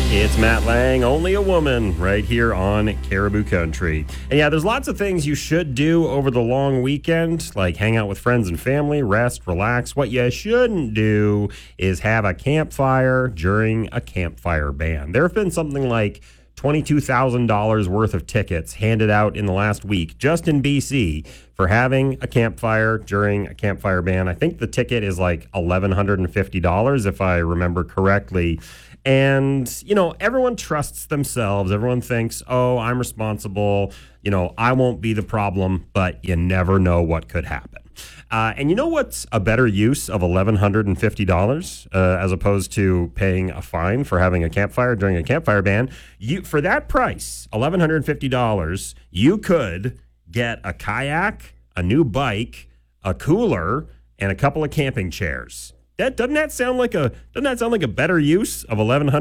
It's Matt Lang, Only a Woman, right here on Caribou Country. And yeah, there's lots of things you should do over the long weekend, like hang out with friends and family, rest, relax. What you shouldn't do is have a campfire during a campfire ban. There have been something like $22,000 worth of tickets handed out in the last week, just in BC, for having a campfire during a campfire ban. I think the ticket is like $1,150, if I remember correctly. And, you know, everyone trusts themselves. Everyone thinks, oh, I'm responsible. You know, I won't be the problem, but you never know what could happen. And you know what's a better use of $1,150 as opposed to paying a fine for having a campfire during a campfire ban? For that price, $1,150, you could get a kayak, a new bike, a cooler, and a couple of camping chairs. Doesn't that sound like a better use of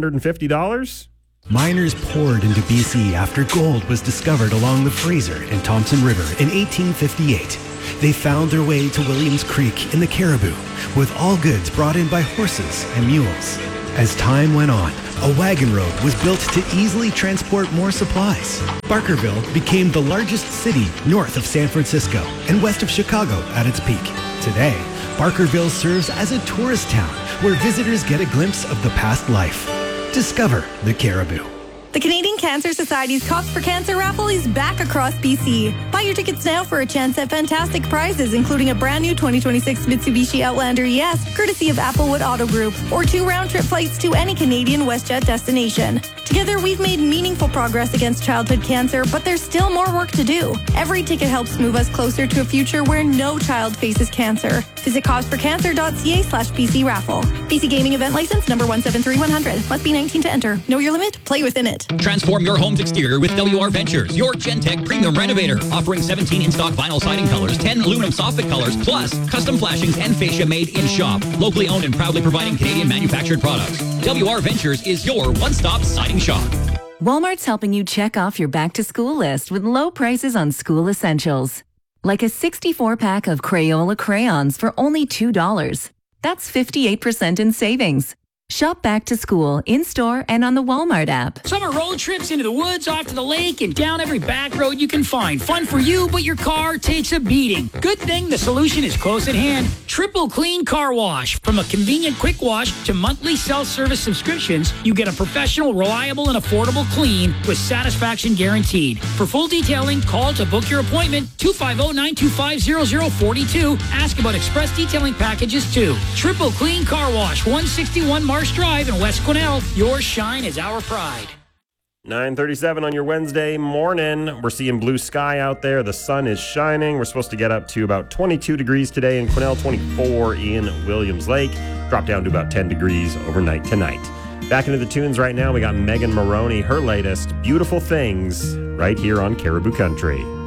$1,150? Miners poured into BC after gold was discovered along the Fraser and Thompson River in 1858. They found their way to Williams Creek in the Caribou, with all goods brought in by horses and mules. As time went on, a wagon road was built to easily transport more supplies. Barkerville became the largest city north of San Francisco and west of Chicago at its peak. Today, Barkerville serves as a tourist town where visitors get a glimpse of the past life. Discover the Caribou. The Canadian Cancer Society's Cops for Cancer raffle is back across BC. Buy your tickets now for a chance at fantastic prizes, including a brand new 2026 Mitsubishi Outlander ES, courtesy of Applewood Auto Group, or 2 round-trip flights to any Canadian WestJet destination. Together, we've made meaningful progress against childhood cancer, but there's still more work to do. Every ticket helps move us closer to a future where no child faces cancer. Visit causeforcancer.ca/BC raffle. BC Gaming Event License number 173100. Must be 19 to enter. Know your limit? Play within it. Transform your home's exterior with WR Ventures, your Gentech premium renovator, offering 17 in-stock vinyl siding colors, 10 aluminum soffit colors, plus custom flashings and fascia made in shop. Locally owned and proudly providing Canadian manufactured products. WR Ventures is your one-stop siding shop. Walmart's helping you check off your back-to-school list with low prices on school essentials. Like a 64-pack of Crayola crayons for only $2. That's 58% in savings. Shop back to school in-store and on the Walmart app. Summer road trips into the woods, off to the lake, and down every back road you can find. Fun for you, but your car takes a beating. Good thing the solution is close at hand. Triple Clean Car Wash. From a convenient quick wash to monthly self-service subscriptions, you get a professional, reliable, and affordable clean with satisfaction guaranteed. For full detailing, call to book your appointment, 250-925-0042. Ask about express detailing packages, too. Triple Clean Car Wash, 161 Marsh Drive in West Quesnel. Your shine is our pride. 9:37 on your Wednesday morning. We're seeing blue sky out there. The sun is shining. We're supposed to get up to about 22 degrees today in Quesnel, 24 in Williams Lake. Drop down to about 10 degrees overnight tonight. Back into the tunes right now. We got Megan Moroney, her latest, Beautiful Things, right here on Caribou Country.